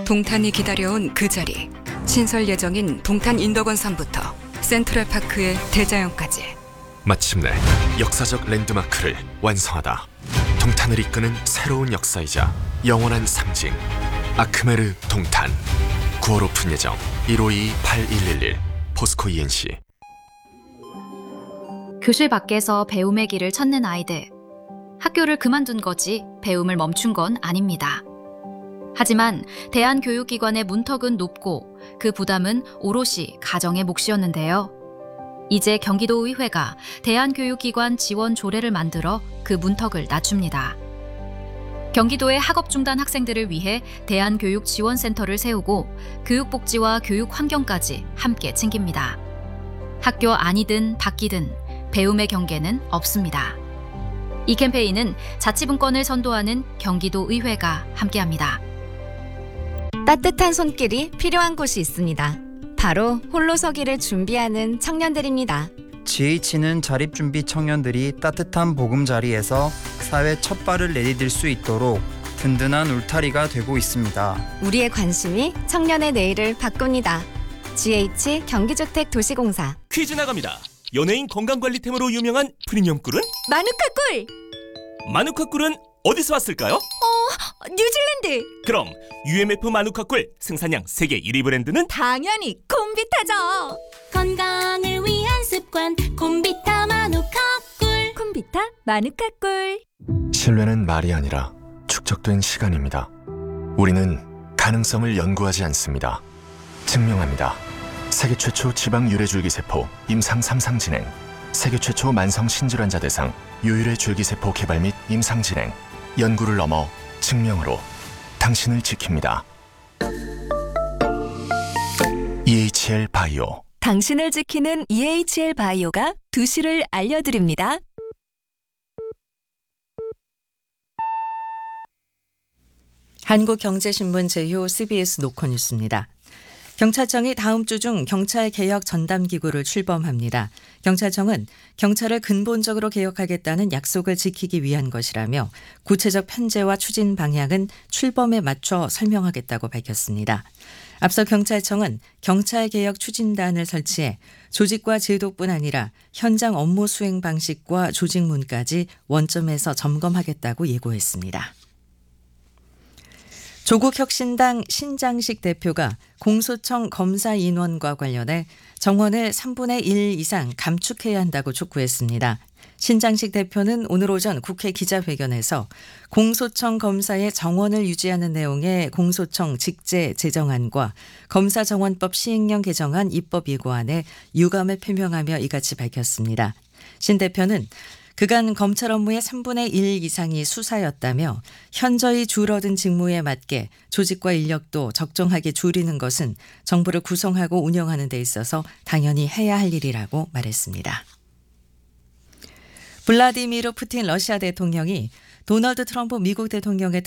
동탄이 기다려온 그 자리. 신설 예정인 동탄 인덕원산부터 센트럴파크의 대자연까지. 마침내 역사적 랜드마크를 완성하다. 동탄을 이끄는 새로운 역사이자 영원한 상징. 아크메르 동탄. 9월 오픈 예정. 1522-8111 포스코 ENC. 교실 밖에서 배움의 길을 찾는 아이들. 학교를 그만둔 거지 배움을 멈춘 건 아닙니다. 하지만 대한교육기관의 문턱은 높고 그 부담은 오롯이 가정의 몫이었는데요. 이제 경기도의회가 대한교육기관 지원 조례를 만들어 그 문턱을 낮춥니다. 경기도의 학업 중단 학생들을 위해 대한교육지원센터를 세우고 교육복지와 교육환경까지 함께 챙깁니다. 학교 안이든 밖이든 배움의 경계는 없습니다. 이 캠페인은 자치분권을 선도하는 경기도의회가 함께합니다. 따뜻한 손길이 필요한 곳이 있습니다. 바로 홀로서기를 준비하는 청년들입니다. GH는 자립준비 청년들이 따뜻한 보금자리에서 사회 첫 발을 내디딜 수 있도록 든든한 울타리가 되고 있습니다. 우리의 관심이 청년의 내일을 바꿉니다. GH 경기주택도시공사. 퀴즈 나갑니다. 연예인 건강관리템으로 유명한 프리미엄 꿀은? 마누카꿀! 마누카 꿀은 어디서 왔을까요? 뉴질랜드! 그럼 UMF 마누카 꿀 생산량 세계 1위 브랜드는? 당연히 콤비타죠! 건강을 위한 습관 콤비타 마누카꿀. 콤비타 마누카꿀. 신뢰는 말이 아니라 축적된 시간입니다. 우리는 가능성을 연구하지 않습니다. 증명합니다. 세계 최초 지방 유래줄기세포 임상 3상 진행. 세계 최초 만성 신질환자 대상 유일의 줄기세포 개발 및 임상 진행. 연구를 넘어 증명으로 당신을 지킵니다. EHL 바이오. 당신을 지키는 EHL 바이오가 2시를 알려드립니다. 한국경제신문 제휴 CBS 노컷뉴스입니다. 경찰청이 다음 주 중 경찰개혁 전담기구를 출범합니다. 경찰청은 경찰을 근본적으로 개혁하겠다는 약속을 지키기 위한 것이라며 구체적 편제와 추진 방향은 출범에 맞춰 설명하겠다고 밝혔습니다. 앞서 경찰청은 경찰개혁 추진단을 설치해 조직과 제도뿐 아니라 현장 업무 수행 방식과 조직문까지 원점에서 점검하겠다고 예고했습니다. 조국혁신당 신장식 대표가 공소청 검사 인원과 관련해 정원을 3분의 1 이상 감축해야 한다고 촉구했습니다. 신장식 대표는 오늘 오전 국회 기자회견에서 공소청 검사의 정원을 유지하는 내용의 공소청 직제 제정안과 검사정원법 시행령 개정안 입법 예고안에 유감을 표명하며 이같이 밝혔습니다. 신 대표는 그간 검찰 업무의 3분의 1 이상이 수사였다며 현저히 줄어든 직무에 맞게 조직과 인력도 적정하게 줄이는 것은 정부를 구성하고 운영하는 데 있어서 당연히 해야 할 일이라고 말했습니다. 블라디미르 푸틴 러시아 대통령이 도널드 트럼프 미국 대통령의